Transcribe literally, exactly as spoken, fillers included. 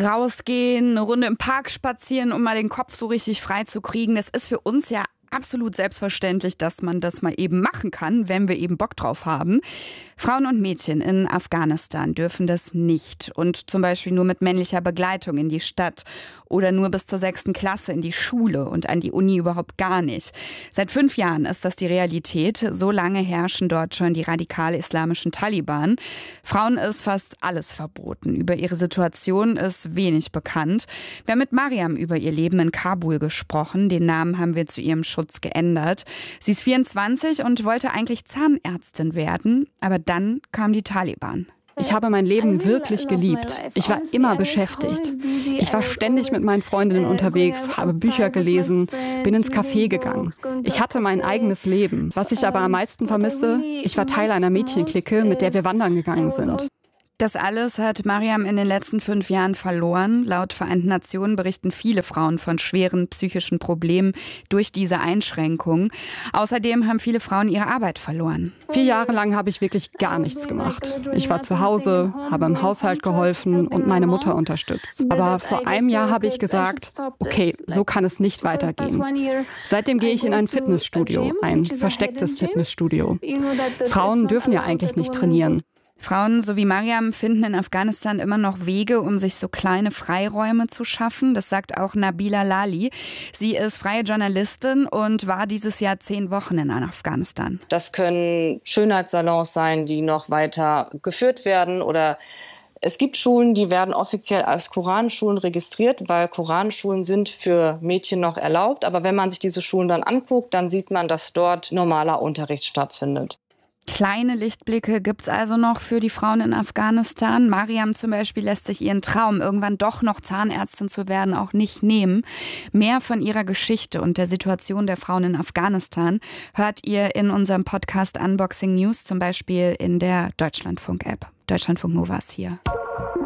Rausgehen, eine Runde im Park spazieren, um mal den Kopf so richtig frei zu kriegen. Das ist für uns ja absolut selbstverständlich, dass man das mal eben machen kann, wenn wir eben Bock drauf haben. Frauen und Mädchen in Afghanistan dürfen das nicht und zum Beispiel nur mit männlicher Begleitung in die Stadt oder nur bis zur sechsten Klasse in die Schule und an die Uni überhaupt gar nicht. Seit fünf Jahren ist das die Realität. So lange herrschen dort schon die radikal-islamischen Taliban. Frauen ist fast alles verboten. Über ihre Situation ist wenig bekannt. Wir haben mit Mariam über ihr Leben in Kabul gesprochen. Den Namen haben wir zu ihrem Schutz geändert. Sie ist vierundzwanzig und wollte eigentlich Zahnärztin werden, aber dann kam die Taliban. Ich habe mein Leben wirklich geliebt. Ich war immer beschäftigt. Ich war ständig mit meinen Freundinnen unterwegs, habe Bücher gelesen, bin ins Café gegangen. Ich hatte mein eigenes Leben. Was ich aber am meisten vermisse, ich war Teil einer Mädchenklicke, mit der wir wandern gegangen sind. Das alles hat Mariam in den letzten fünf Jahren verloren. Laut Vereinten Nationen berichten viele Frauen von schweren psychischen Problemen durch diese Einschränkungen. Außerdem haben viele Frauen ihre Arbeit verloren. Vier Jahre lang habe ich wirklich gar nichts gemacht. Ich war zu Hause, habe im Haushalt geholfen und meine Mutter unterstützt. Aber vor einem Jahr habe ich gesagt, okay, so kann es nicht weitergehen. Seitdem gehe ich in ein Fitnessstudio, ein verstecktes Fitnessstudio. Frauen dürfen ja eigentlich nicht trainieren. Frauen so wie Mariam finden in Afghanistan immer noch Wege, um sich so kleine Freiräume zu schaffen. Das sagt auch Nabila Lali. Sie ist freie Journalistin und war dieses Jahr zehn Wochen in Afghanistan. Das können Schönheitssalons sein, die noch weiter geführt werden, oder es gibt Schulen, die werden offiziell als Koranschulen registriert, weil Koranschulen sind für Mädchen noch erlaubt. Aber wenn man sich diese Schulen dann anguckt, dann sieht man, dass dort normaler Unterricht stattfindet. Kleine Lichtblicke gibt's also noch für die Frauen in Afghanistan. Mariam zum Beispiel lässt sich ihren Traum, irgendwann doch noch Zahnärztin zu werden, auch nicht nehmen. Mehr von ihrer Geschichte und der Situation der Frauen in Afghanistan hört ihr in unserem Podcast Unboxing News, zum Beispiel in der Deutschlandfunk-App. Deutschlandfunk Nova ist hier.